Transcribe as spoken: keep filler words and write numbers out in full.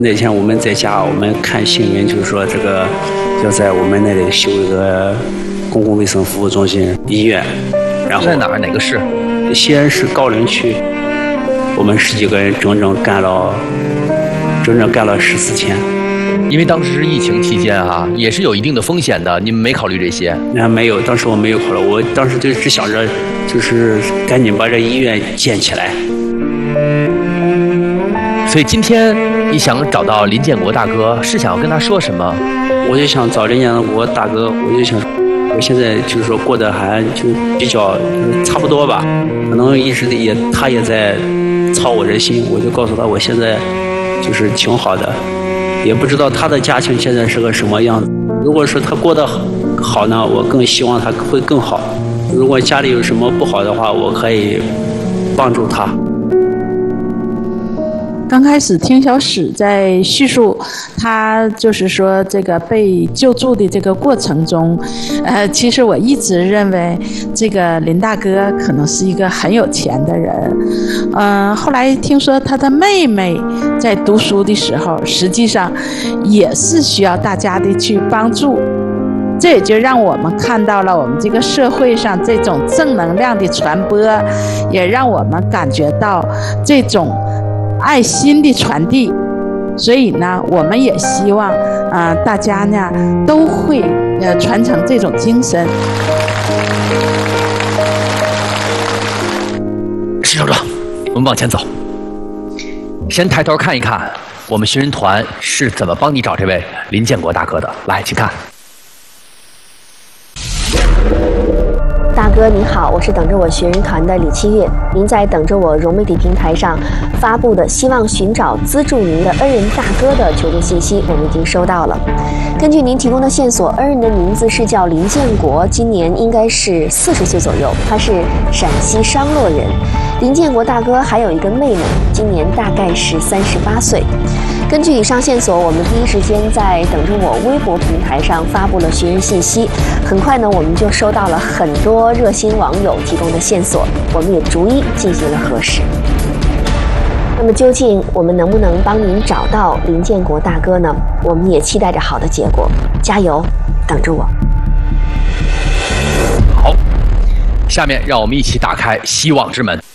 那天我们在家，我们看新闻，就是说这个要在我们那里修一个公共卫生服务中心医院，然后在哪儿？哪个市？ 西安市高陵区。我们十几个人整整干了，整整干了十四天。 因为当时是疫情期间啊，也是有一定的风险的，你们没考虑这些？ 那没有，当时我没有考虑，我当时就只想着，就是赶紧把这医院建起来。 所以今天你想找到林建国大哥，是想要跟他说什么？ 我就想找林建国大哥，我就想，我现在就是说过得还就比较差不多吧，可能一直也他也在操我这心，我就告诉他我现在就是挺好的，也不知道他的家庭现在是个什么样子。如果说他过得好呢，我更希望他会更好；如果家里有什么不好的话，我可以帮助他。 刚开始听小史在叙述他就是说这个被救助的这个过程中，呃，其实我一直认为这个林大哥可能是一个很有钱的人，嗯、呃，后来听说他的妹妹在读书的时候，实际上也是需要大家的去帮助。这也就让我们看到了我们这个社会上这种正能量的传播，也让我们感觉到这种爱心的传递。所以呢，我们也希望啊、呃，大家呢都会呃传承这种精神。 石首长，我们往前走，先抬头看一看我们寻人团是怎么帮你找这位林建国大哥的。来，请看。 大哥您好，我是等着我寻人团的李七月。您在等着我融媒体平台上发布的希望寻找资助您的恩人大哥的求助信息，我们已经收到了。根据您提供的线索，恩人的名字是叫林建国，今年应该是四十岁左右，他是陕西商洛人。林建国大哥还有一个妹妹，今年大概是三十八岁。根据以上线索，我们第一时间在等着我微博平台上发布了寻人信息。很快呢，我们就收到了很多热心网友提供的线索，我们也逐一进行了核实。那么究竟我们能不能帮您找到林建国大哥呢？我们也期待着好的结果，加油，等着我。 好，下面让我们一起打开希望之门。